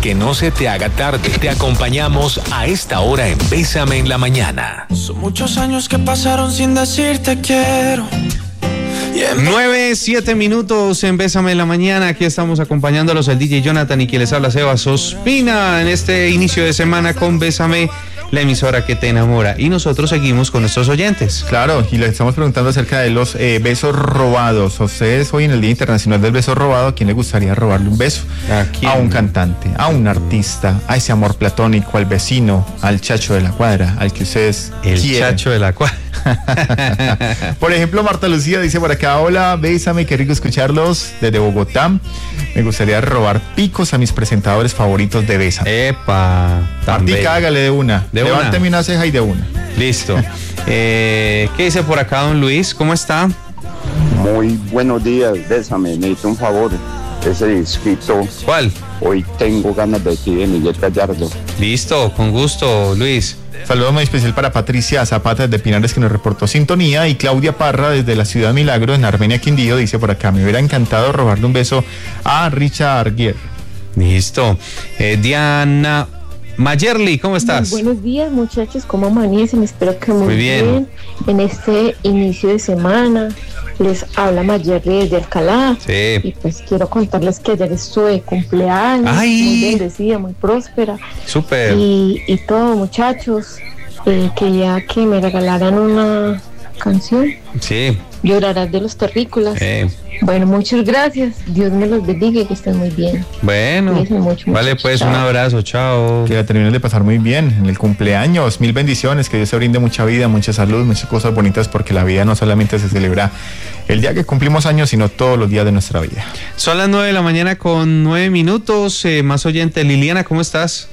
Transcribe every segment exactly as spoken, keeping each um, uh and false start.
que no se te haga tarde, te acompañamos a esta hora en Bésame en la Mañana. Son muchos años que pasaron sin decirte quiero. Nueve, siete minutos en Bésame en la Mañana. Aquí estamos acompañándolos el D J Jonathan y quien les habla Sebas Ospina en este inicio de semana con Bésame, la emisora que te enamora. Y nosotros seguimos con nuestros oyentes. Claro, y les estamos preguntando acerca de los eh, besos robados. A ustedes hoy en el Día Internacional del Beso Robado, ¿a quién le gustaría robarle un beso? ¿A quién? A un cantante, a un artista, a ese amor platónico, al vecino, al chacho de la cuadra, al que ustedes El quieren. chacho de la cuadra. Por ejemplo, Marta Lucía dice por acá: hola, bésame, qué rico escucharlos desde Bogotá. Me gustaría robar picos a mis presentadores favoritos de Bésame. Epa, Martica, hágale de una. De Levánteme una. una ceja y de una. Listo. eh, ¿Qué dice por acá don Luis? ¿Cómo está? Muy buenos días, Bésame, necesito un favor. Ese disquito, ¿Cuál? Hoy tengo ganas de ti, de Miguel Gallardo. Listo, con gusto, Luis. Saludo muy especial para Patricia Zapata desde Pinares, que nos reportó sintonía, y Claudia Parra desde la ciudad Milagro en Armenia, Quindío, dice por acá: me hubiera encantado robarle un beso a Richard Arguier. Listo. Eh, Diana Mayerly, ¿cómo estás? Muy buenos días, muchachos, ¿cómo amanecen? Espero que muy, Muy bien. bien. En este inicio de semana les habla Mayerly desde Alcalá. Sí. Y pues quiero contarles que ayer estuve de cumpleaños, ¡Ay! muy bendecida, muy próspera. Súper. Y, y todo, muchachos, eh, quería que me regalaran una canción, Sí. Llorarás de los Terrícolas. Eh, Bueno, muchas gracias, Dios me los bendiga y que estén muy bien. bueno. Cuídense mucho, Vale, muchachos. pues Chao. un abrazo, chao. Que la terminen de pasar muy bien en el cumpleaños. Mil bendiciones, que Dios se brinde mucha vida, mucha salud, muchas cosas bonitas, porque la vida no solamente se celebra el día que cumplimos años, sino todos los días de nuestra vida. Son las nueve de la mañana con nueve minutos. Eh, más oyente, Liliana, ¿cómo estás?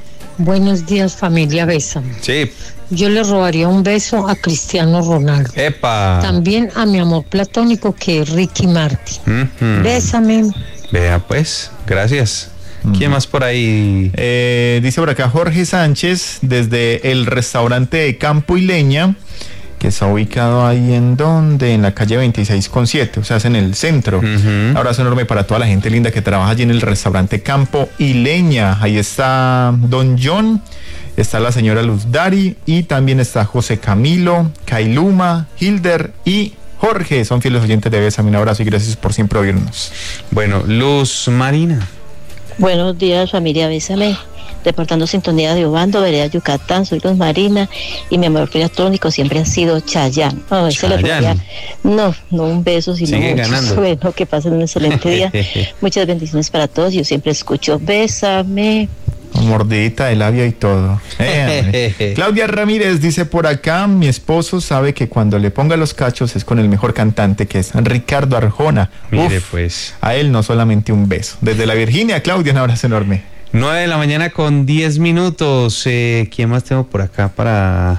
Buenos días, familia Bésame. Sí. Yo le robaría un beso a Cristiano Ronaldo. Epa. También a mi amor platónico, que es Ricky Martin. Ujú. Bésame. Vea, pues, gracias. ¿Quién más por ahí? Eh, dice por acá Jorge Sánchez desde el restaurante Campo y Leña, que está ubicado ahí en donde, en la calle veintiséis con siete, o sea, es en el centro. Ujú. Abrazo enorme para toda la gente linda que trabaja allí en el restaurante Campo y Leña. Ahí está Don John, está la señora Luz Dari, y también está José Camilo, Kailuma, Hilder y Jorge. Son fieles oyentes de Bésame. Un abrazo y gracias por siempre oírnos. Bueno, Luz Marina. Buenos días, familia Bésame. Reportando sintonía de Obando, Vereda Yucatán. Soy Luz Marina y mi amor platónico siempre ha sido Chayanne. Oh, ese le Chayanne. robaría, no, no un beso, sino Sigue muchos. ganando. Bueno, que pasen un excelente día. Muchas bendiciones para todos. Yo siempre escucho Bésame. Con mordidita de labio y todo. Eh, hombre. Claudia Ramírez dice por acá: mi esposo sabe que cuando le ponga los cachos es con el mejor cantante, que es Ricardo Arjona. Mire, Uf, pues. a él no solamente un beso. Desde la Virginia, Claudia, un abrazo enorme. nueve de la mañana con diez minutos. Eh, ¿Quién más tengo por acá para,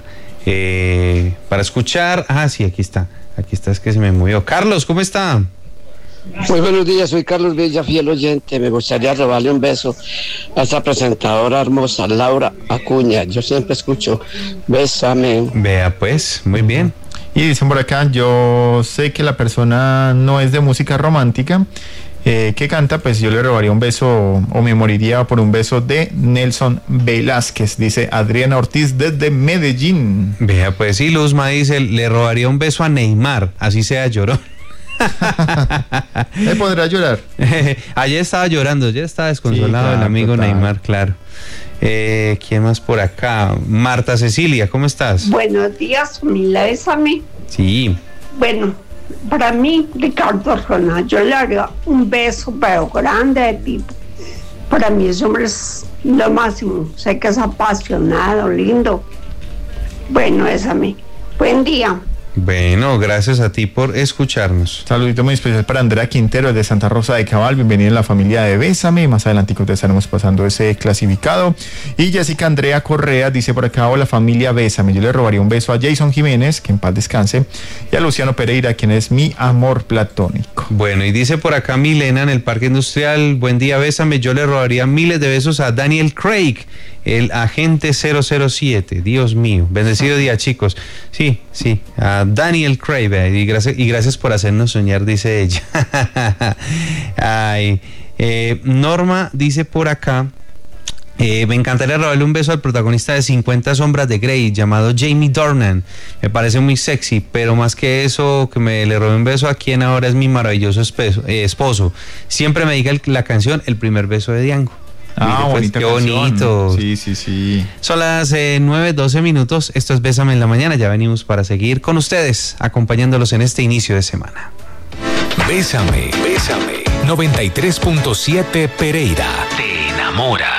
eh, para escuchar? Ah, sí, aquí está. Aquí está, es que se me movió. Carlos, ¿cómo está? Muy buenos días, soy Carlos Villa, fiel oyente. Me gustaría robarle un beso a esta presentadora hermosa, Laura Acuña. Yo siempre escucho Bésame. Vea, pues, muy bien. Y dicen por acá: yo sé que la persona no es de música romántica, eh, que canta, pues yo le robaría un beso, o me moriría por un beso de Nelson Velázquez, dice Adriana Ortiz desde Medellín. Vea, pues, sí, Luzma dice, le robaría un beso a Neymar, así sea llorón. ¿Me podrá llorar? Ayer estaba llorando, ya estaba desconsolado Sí, claro, el amigo total. Neymar, claro. Eh, ¿Quién más por acá? Marta Cecilia, ¿cómo estás? Buenos días, familia Bésame. Sí. Bueno, para mí, Ricardo Arjona, yo le haría un beso, pero grande de tipo. Para mí ese hombre es lo máximo. Sé que es apasionado, lindo. Bueno, Bésame. Buen día. Bueno, gracias a ti por escucharnos. Saludito muy especial para Andrea Quintero de Santa Rosa de Cabal. Bienvenida en la familia de Bésame. Más adelante te estaremos pasando ese clasificado. Y Jessica Andrea Correa dice por acá: hola familia Bésame. Yo le robaría un beso a Jason Jiménez, que en paz descanse, y a Luciano Pereira, quien es mi amor platónico. Bueno, y dice por acá Milena en el Parque Industrial: buen día, Bésame. Yo le robaría miles de besos a Daniel Craig, el agente cero cero siete. Dios mío, bendecido día, chicos. Sí, sí, a Daniel Craig, y gracias, y gracias por hacernos soñar, dice ella. Ay, eh, Norma dice por acá Eh, me encantaría robarle un beso al protagonista de cincuenta sombras de Grey, llamado Jamie Dornan. Me parece muy sexy, pero más que eso, que me le robe un beso a quien ahora es mi maravilloso espeso, eh, esposo. Siempre me diga el, la canción El primer beso de Diango. Ah, Mire, bonita pues, qué canción. bonito. Sí, sí, sí. Son las eh, nueve, doce minutos. Esto es Bésame en la Mañana. Ya venimos para seguir con ustedes, acompañándolos en este inicio de semana. Bésame, bésame. noventa y tres punto siete Pereira. Te enamora.